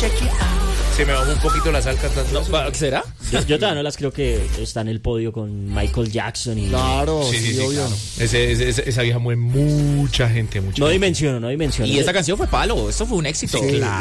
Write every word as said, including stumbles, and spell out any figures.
check it out. Se me bajó un poquito la sal cantando. No, ¿será? Yo, yo todavía no las creo que está en el podio con Michael Jackson y... Claro, Sí, sí, sí, sí, obvio. claro. Ese, ese- ese- esa vieja mueve mucha gente, mucha No gente. dimensiono, no dimensiono. Y esa canción fue palo, eso fue un éxito. Sí.